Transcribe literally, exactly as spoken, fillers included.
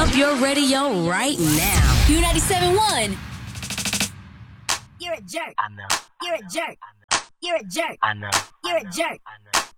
up your radio right now. Q ninety-seven point one. You're a jerk. I know. You're a jerk. You're a jerk. I know. You're a jerk. I know.